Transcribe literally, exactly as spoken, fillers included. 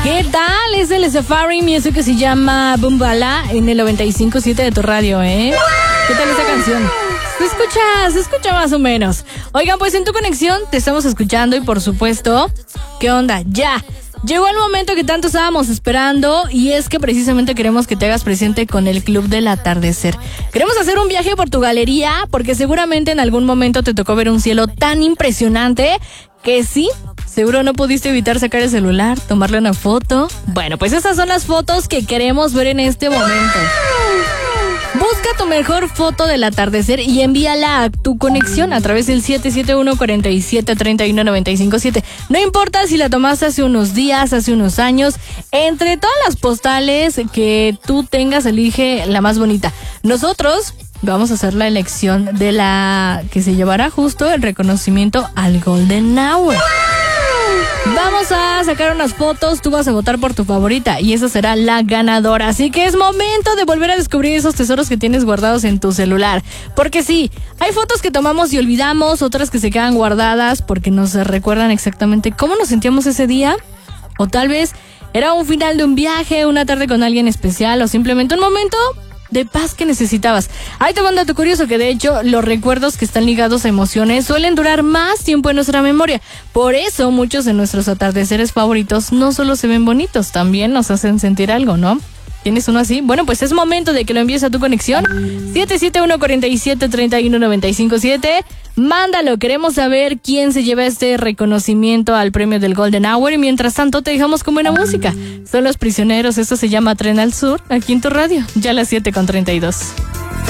¿Qué tal? Es el Safari Music que se llama Bumbala en el noventa y cinco punto siete de tu radio, ¿eh? ¿Qué tal esta canción? Se escucha, se escucha más o menos. Oigan, pues en tu conexión te estamos escuchando y por supuesto, ¿qué onda? Ya. Llegó el momento que tanto estábamos esperando y es que precisamente queremos que te hagas presente con el Club del Atardecer. Queremos hacer un viaje por tu galería porque seguramente en algún momento te tocó ver un cielo tan impresionante que sí, seguro no pudiste evitar sacar el celular, tomarle una foto. Bueno, pues esas son las fotos que queremos ver en este momento. Busca tu mejor foto del atardecer y envíala a tu conexión a través del siete siete uno, cuatro siete, tres uno, nueve cinco siete. No importa si la tomaste hace unos días, hace unos años. Entre todas las postales que tú tengas, elige la más bonita. Nosotros vamos a hacer la elección de la que se llevará justo el reconocimiento al Golden Hour. Vamos a sacar unas fotos, tú vas a votar por tu favorita y esa será la ganadora. Así que es momento de volver a descubrir esos tesoros que tienes guardados en tu celular. Porque sí, hay fotos que tomamos y olvidamos, otras que se quedan guardadas porque nos recuerdan exactamente cómo nos sentíamos ese día. O tal vez era un final de un viaje, una tarde con alguien especial o simplemente un momento de paz que necesitabas. Ahí te mando tu curioso que de hecho los recuerdos que están ligados a emociones suelen durar más tiempo en nuestra memoria. Por eso muchos de nuestros atardeceres favoritos no solo se ven bonitos, también nos hacen sentir algo, ¿no? ¿Tienes uno así? Bueno, pues es momento de que lo envíes a tu conexión siete siete uno, cuatro siete, tres uno, nueve cinco siete. Mándalo, queremos saber quién se lleva este reconocimiento al premio del Golden Hour y mientras tanto te dejamos con buena música. Son Los Prisioneros, esto se llama Tren al Sur, aquí en tu radio, ya a las siete con treinta y dos.